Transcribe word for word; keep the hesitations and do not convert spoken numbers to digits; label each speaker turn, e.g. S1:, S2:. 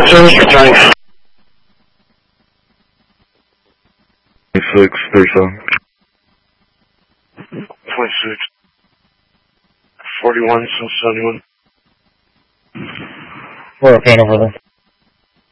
S1: service returning.
S2: twenty-six, thirty-seven.
S1: twenty-six. forty-one, seventy-one.
S3: We're okay over there.